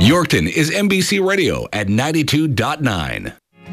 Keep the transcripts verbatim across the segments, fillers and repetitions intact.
Yorkton is N B C Radio at ninety-two point nine.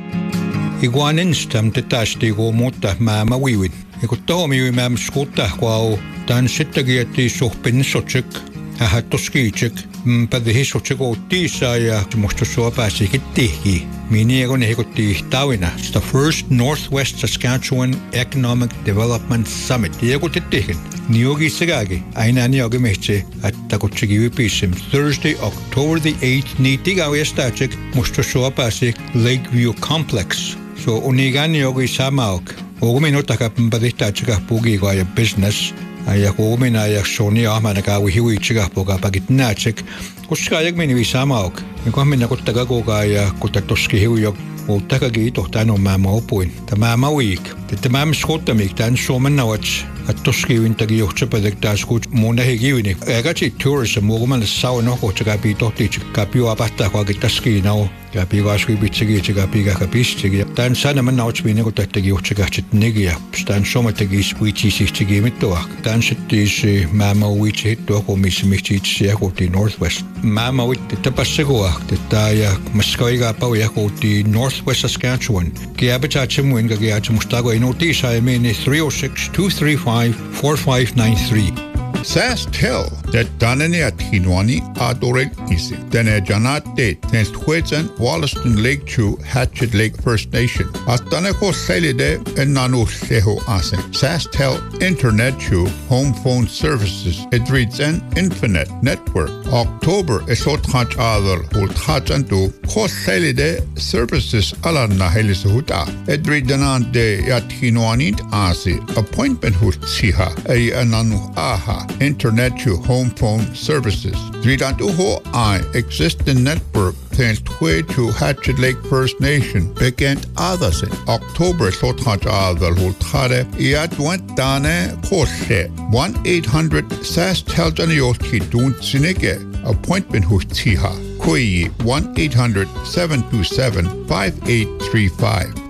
Iguanin stam tetasti go mutta mama wiwin. Iku tomi mam skutta kwao tan sittagieti sohpin sochik. Ahatoskichik padhi sochik otisa ja musta so pasikittihi. Mini egon hekutti tawina. It's the first Northwest Saskatchewan Economic Development Summit. Yekutittihin. Niogi Sagagi, aina niogi mehtse, että kutsikivi pisim. Thursday, October the eighth, niitigawi stachik, musta so pasik Lakeview Complex. So unigan niogi samauk. Ogumi notakap padihtaachika pugiga ja business. Ja kuumina ja soni ahmana kawi hiwi chiga poka pagit nachik. Koska jak meni vi samauk. Ja kun minä kuttaga koga ja kutta toski hiwi jo uttaka kiito tän mä opuin. Tämä mä week. Tämä mä skottamik tän suomen nawats. At toski wintagi johta padektas kut mona higivini. Ega chi tourism muguman saw no ko chiga bi tohti chiga bi apata ko gitaski nao. Ja bi gaski bitsigi chiga bi ga kapistigi. Tän sana man nawats bine ko tattagi johta chit nigia. Stan somatagi swichi sichigi mittoa. Tän sittis mama wichi hitto ko mis michits ja ko ti Northwest. Mama wit tapassego ta ja maskoiga pau ja ko ti Northwest Saskatchewan. Kiabata chimuin ga ga mustago inotisa I mean three oh six two three five four five nine three. SaskTel, det danene at hinwani adoreg isi. Dene janate tenst huetsen Wollaston Lake Chew Hatchet Lake First Nation. At dane ko selide en nanu seho ase. SaskTel Internet Chew Home Phone Services. It reads an Infinite Network. October esot hach adal holt hach andu ko selide services alanna helis huta. It read danande at hinwani ase. Appointment hut siha ay ananu aha. Internet to home phone services. Dridantuho I existing network thanks to Hatchet Lake First Nation begint others in October sothaj adal hultare iat went dane kose one eight hundred SaskTel janioski dun sinige appointment hutiha kui one eight hundred seven two seven five eight three five.